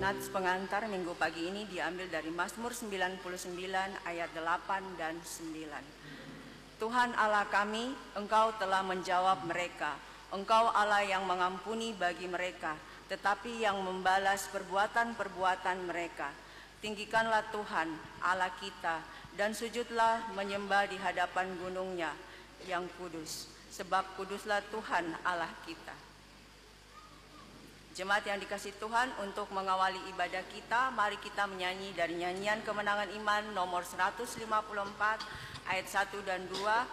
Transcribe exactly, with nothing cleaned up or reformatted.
nats pengantar minggu pagi ini diambil dari Mazmur sembilan puluh sembilan ayat delapan dan sembilan. Tuhan Allah kami, Engkau telah menjawab mereka. Engkau Allah yang mengampuni bagi mereka, tetapi yang membalas perbuatan-perbuatan mereka. Tinggikanlah Tuhan Allah kita, dan sujudlah menyembah di hadapan gunungnya yang kudus, sebab kuduslah Tuhan Allah kita. Jemaat yang dikasihi Tuhan, untuk mengawali ibadah kita, mari kita menyanyi dari nyanyian Kemenangan Iman nomor seratus lima puluh empat ayat satu dan dua.